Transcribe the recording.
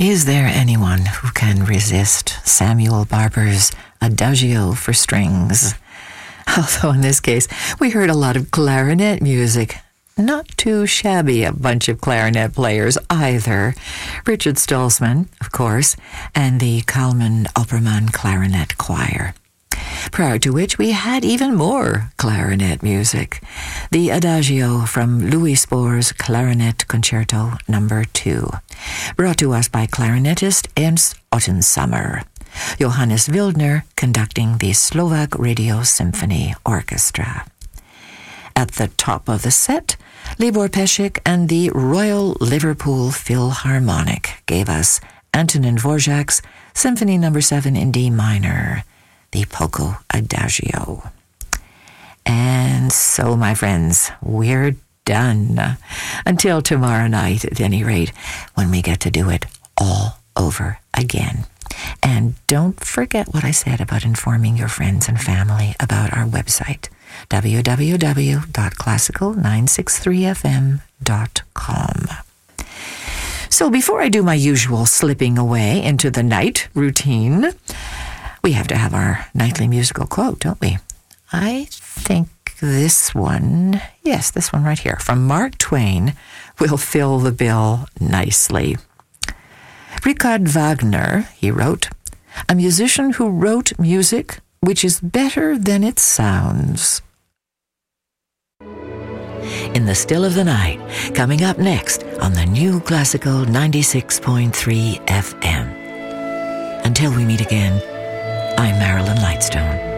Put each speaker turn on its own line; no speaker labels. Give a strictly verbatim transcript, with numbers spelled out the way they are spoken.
Is there anyone who can resist Samuel Barber's Adagio for strings? Although in this case, we heard a lot of clarinet music. Not too shabby a bunch of clarinet players either. Richard Stolzmann, of course, and the Kalman Oppermann Clarinet Choir. Prior to which we had even more clarinet music. The Adagio from Louis Spohr's Clarinet Concerto Number two, brought to us by clarinetist Ernst Ottensammer. Johannes Wildner conducting the Slovak Radio Symphony Orchestra. At the top of the set, Libor Pesik and the Royal Liverpool Philharmonic gave us Antonin Dvorak's Symphony Number seven in D minor, the Poco Adagio. And so, my friends, we're done. Until tomorrow night, at any rate, when we get to do it all over again. And don't forget what I said about informing your friends and family about our website, w w w dot classical nine six three f m dot com. So before I do my usual slipping away into the night routine, we have to have our nightly musical quote, don't we? I think this one, yes, this one right here, from Mark Twain, will fill the bill nicely. Richard Wagner, he wrote, a musician who wrote music which is better than it sounds. In the Still of the Night, coming up next on the new Classical ninety-six point three F M. Until we meet again, I'm Marilyn Lightstone.